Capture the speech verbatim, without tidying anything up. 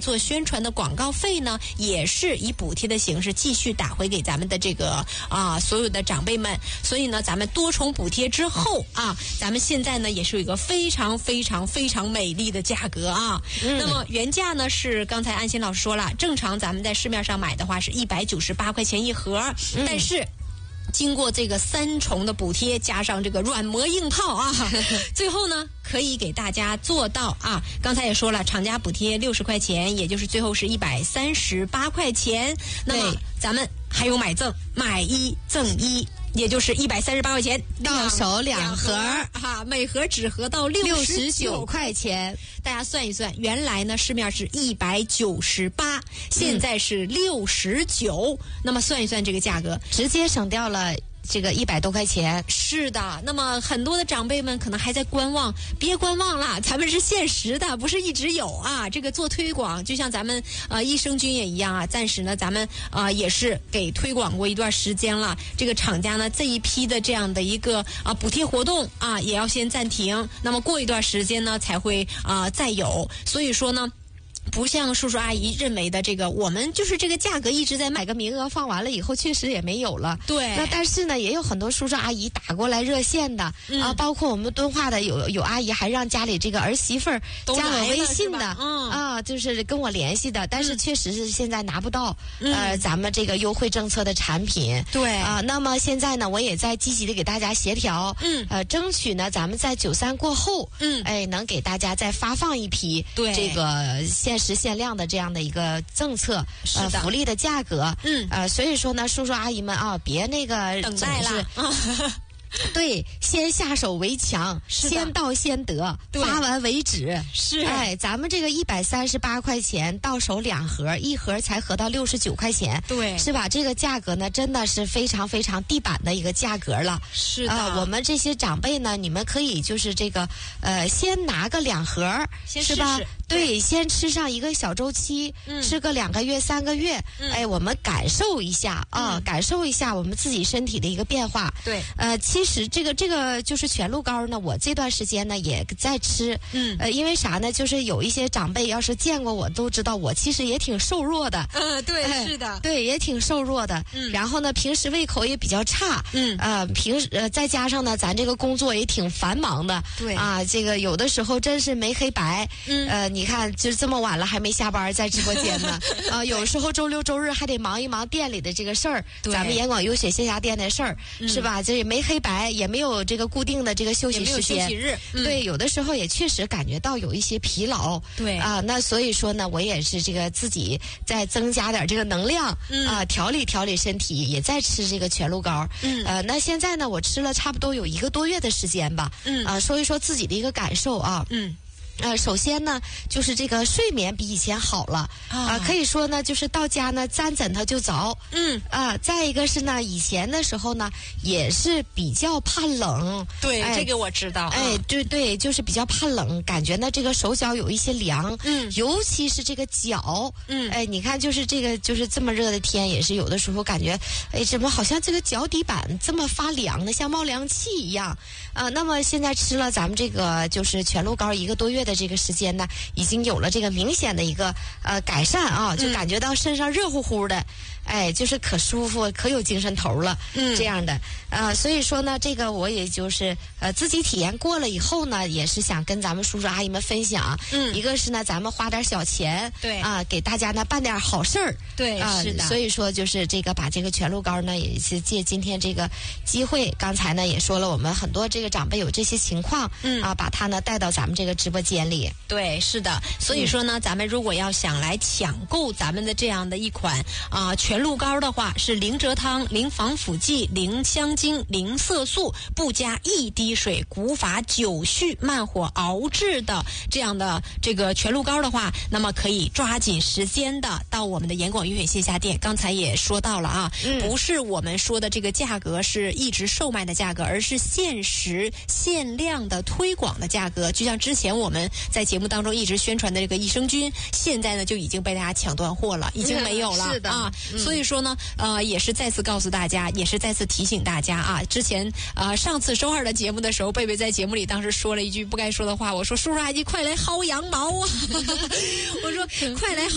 做宣传的广告费呢，也是以补贴的形式继续打回给咱们的这个啊所有的长辈们。所以呢，咱们多重补贴之后啊，咱们现在呢也是有一个非常非常非常美丽的价格啊。嗯、那么原价呢是刚才安心老师说了，正常咱们在市面上买的话是一百九十八块钱一盒，嗯、但是经过这个三重的补贴，加上这个软磨硬泡啊，最后呢可以给大家做到啊。刚才也说了，厂家补贴六十块钱，也就是最后是一百三十八块钱。那么咱们还有买赠，买一赠一。也就是一百三十八块钱， 到手两盒哈，每盒只合到六十九块钱。大家算一算，原来呢市面是一百九十八，现在是六十九，那么算一算这个价格， 直接省掉了这个一百多块钱。 是的，那么很多的长辈们可能还在观望，别观望了，咱们是限时的，不是一直有啊。这个做推广，就像咱们呃益生菌也一样啊，暂时呢咱们啊、呃、也是给推广过一段时间了。这个厂家呢这一批的这样的一个啊补贴活动啊也要先暂停，那么过一段时间呢才会啊、呃、再有。所以说呢，不像叔叔阿姨认为的这个，我们就是这个价格一直在买个名额，放完了以后确实也没有了。 对。 那但是呢，也有很多叔叔阿姨打过来热线的、嗯、啊，包括我们敦化的有有阿姨还让家里这个儿媳妇儿加我微信的，嗯啊，就是跟我联系的，但是确实是现在拿不到、嗯、呃咱们这个优惠政策的产品。 对啊，那么现在呢，我也在积极的给大家协调，嗯呃，争取呢咱们在九三过后，嗯哎能给大家再发放一批对这个限时限量的这样的一个政策，呃，福利的价格，嗯，呃，所以说呢，叔叔阿姨们啊，别那个等待了。 对，先下手为强，先到先得，发完为止。 是， 哎，咱们这个一百三十八块钱到手两盒，一盒才合到六十九块钱， 对， 是吧？这个价格呢，真的是非常非常地板的一个价格了。 是的， 呃、我们这些长辈呢，你们可以就是这个呃，先拿个两盒， 先是吧？ 试试对， 对， 先吃上一个小周期，嗯、吃个两个月、三个月，嗯、哎，我们感受一下啊、嗯，感受一下我们自己身体的一个变化。 对， 呃，其实这个这个就是全鹿膏呢，我这段时间呢也在吃，嗯，呃，因为啥呢？就是有一些长辈要是见过我都知道，我其实也挺瘦弱的。 嗯、呃，对、 哎， 是的， 对，也挺瘦弱的。嗯，然后呢，平时胃口也比较差。嗯，呃，平时呃再加上呢，咱这个工作也挺繁忙的。 对啊，这个有的时候真是没黑白。嗯，呃，你看，就这么晚了还没下班，在直播间呢。啊，有时候周六周日还得忙一忙店里的这个事儿，咱们严广优选线下店的事儿、嗯，是吧？这也没黑白，也没有这个固定的这个休息时间， 休息日、嗯。 对，有的时候也确实感觉到有一些疲劳。 对啊，那所以说呢，我也是这个自己再增加点这个能量，嗯、啊，调理调理身体，也在吃这个全鹿膏。嗯，呃，那现在呢，我吃了差不多有一个多月的时间吧。嗯，啊，说一说自己的一个感受啊。嗯。呃，首先呢，就是这个睡眠比以前好了啊、呃，可以说呢，就是到家呢沾枕头就着，嗯啊、呃，再一个是呢，以前的时候呢，也是比较怕冷， 对、 哎， 这个我知道， 哎，对对，就是比较怕冷，感觉呢这个手脚有一些凉，嗯，尤其是这个脚，嗯，哎，你看就是这个就是这么热的天，也是有的时候感觉，哎，怎么好像这个脚底板这么发凉呢，像冒凉气一样啊、呃？那么现在吃了咱们这个就是全鹿膏一个多月的这个时间呢，已经有了这个明显的一个呃改善啊，就感觉到身上热乎乎的，哎，就是可舒服，可有精神头了，嗯，这样的啊、呃，所以说呢，这个我也就是呃自己体验过了以后呢，也是想跟咱们叔叔阿姨们分享，嗯，一个是呢，咱们花点小钱， 对啊、呃，给大家呢办点好事儿， 对， 啊、呃， 是的， 所以说就是这个把这个全鹿膏呢，也是借今天这个机会，刚才呢也说了，我们很多这个长辈有这些情况，嗯啊，把它呢带到咱们这个直播间里。 对，是的，所以说呢，嗯、咱们如果要想来抢购咱们的这样的一款啊、呃、全鹿膏的话，是零蔗糖、零防腐剂、零香精、零色素，不加一滴水，古法久蓄慢火熬制的这样的这个全鹿膏的话，那么可以抓紧时间的到我们的严广优选线下店。刚才也说到了啊，嗯、不是我们说的这个价格是一直售卖的价格，而是限时限量的推广的价格。就像之前我们在节目当中一直宣传的这个益生菌，现在呢就已经被大家抢断货了，已经没有了、 嗯、是的啊、嗯。所以说呢，呃，也是再次告诉大家，也是再次提醒大家啊。之前呃上次周二的节目的时候，贝贝在节目里当时说了一句不该说的话，我说叔叔阿姨快来薅羊毛啊，我说快来。